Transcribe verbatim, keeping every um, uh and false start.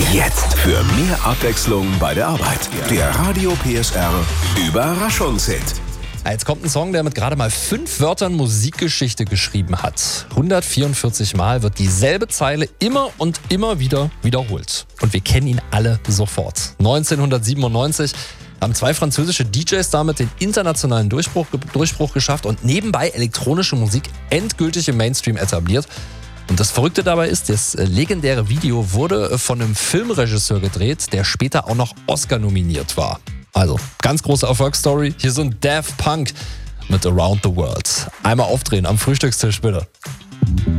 Jetzt für mehr Abwechslung bei der Arbeit. Der Radio P S R Überraschungshit. Jetzt kommt ein Song, der mit gerade mal fünf Wörtern Musikgeschichte geschrieben hat. hundertvierundvierzig Mal wird dieselbe Zeile immer und immer wieder wiederholt. Und wir kennen ihn alle sofort. neunzehnhundertsiebenundneunzig haben zwei französische D Js damit den internationalen Durchbruch, Durchbruch geschafft und nebenbei elektronische Musik endgültig im Mainstream etabliert. Und das Verrückte dabei ist, das legendäre Video wurde von einem Filmregisseur gedreht, der später auch noch Oscar nominiert war. Also, ganz große Erfolgsstory. Hier sind Daft Punk mit Around the World. Einmal aufdrehen am Frühstückstisch, bitte.